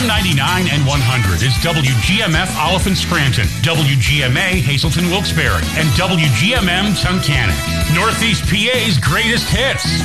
199 and 100 is WGMF Oliphant Scranton, WGMA Hazelton Wilkes-Barre, and WGMM Tunkhannock. Northeast PA's greatest hits.